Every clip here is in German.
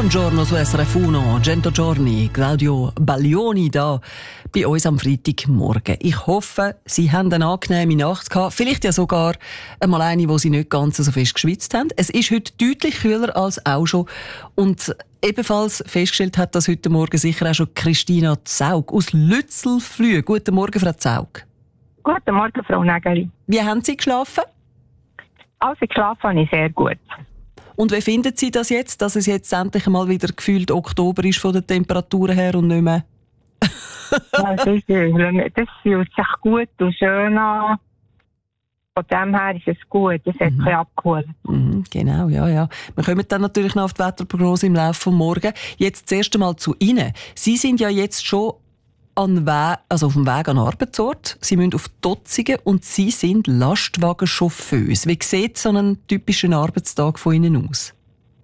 Buongiorno su SRF 1, 100 giorni, Claudio Baglioni da bei uns am Freitagmorgen. Ich hoffe, Sie haben eine angenehme Nacht gehabt, vielleicht ja sogar einmal eine, wo Sie nicht ganz so fest geschwitzt haben. Es ist heute deutlich kühler als auch schon und ebenfalls festgestellt hat das heute Morgen sicher auch schon Christina Zaug aus Lützelflüh. Guten Morgen, Frau Zaug. Guten Morgen, Frau Nägeli. Wie haben Sie geschlafen? Also geschlafen habe ich sehr gut. Und wie finden Sie das jetzt, dass es jetzt endlich mal wieder gefühlt Oktober ist von den Temperaturen her und nicht mehr? Das fühlt sich gut und schön an. Von dem her ist es gut, es hat sich abgeholt. Genau, ja. Wir kommen dann natürlich noch auf die Wetterprognose im Laufe des Morgens. Jetzt das erste Mal zu Ihnen. Sie sind ja jetzt schon auf dem Weg an den Arbeitsort. Sie müssen auf Totzingen und Sie sind Lastwagenchauffeuse. Wie sieht so ein typischer Arbeitstag von Ihnen aus?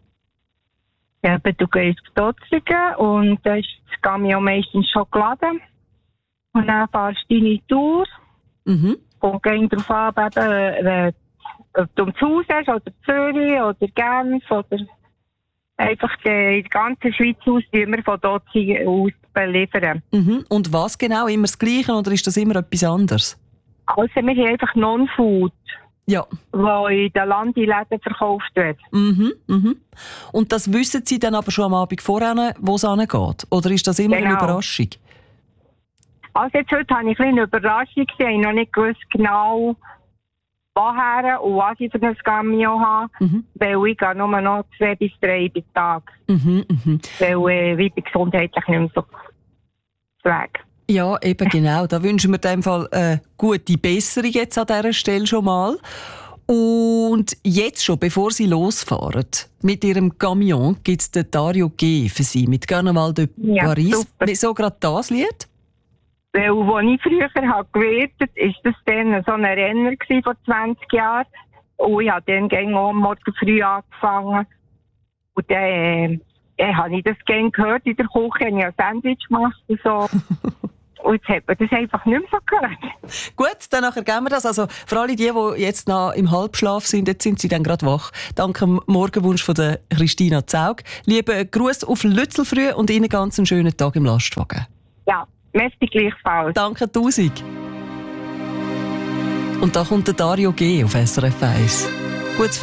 Ja, du gehst auf Totzingen und da ist das Camion meistens schon geladen. Und dann fährst du deine Tour. Und gehst darauf an, eben, ob du ums Haus hast, oder Zürich, oder Genf, oder einfach in der ganzen Schweiz aus, die wir von Totzingen aus beliefern. Und was genau? Immer das Gleiche oder ist das immer etwas anderes? Also wir haben einfach Non-Food, ja, wo in den Landeläden verkauft wird. Und das wissen Sie dann aber schon am Abend vorher, wo es hingeht? Oder ist das immer eine Überraschung? Also jetzt heute habe ich eine Überraschung gesehen. Ich habe noch nicht gewusst genau, woher und was ich für ein Camion habe. Weil ich gehe nur noch 2 bis 3 bis Tag. Weil ich bin gesundheitlich nicht mehr so weg. Ja, eben genau. Da wünschen wir in dem Fall eine gute Besserung jetzt an dieser Stelle schon mal. Und jetzt schon, bevor Sie losfahren, mit Ihrem Camion gibt es den Dario G. für Sie mit Carnaval de Paris. Super. Wieso gerade das Lied? Weil, als ich früher gewertet habe, war das dann so ein Renner vor 20 Jahren. Und ich habe dann auch morgen früh angefangen. Und dann habe ich das gerne gehört in der Küche, habe ich ein Sandwich gemacht und so. Und jetzt hat man das einfach nicht mehr so gehört. Gut, dann nachher geben wir das. Also für alle die jetzt noch im Halbschlaf sind, jetzt sind sie dann gerade wach. Dank dem Morgenwunsch von der Christina Zaug. Lieben Gruß auf Lützelfrüh und Ihnen ganz einen schönen Tag im Lastwagen. Ja, merci gleichfalls. Danke 1000. Und da kommt der Dario G. auf SRF 1.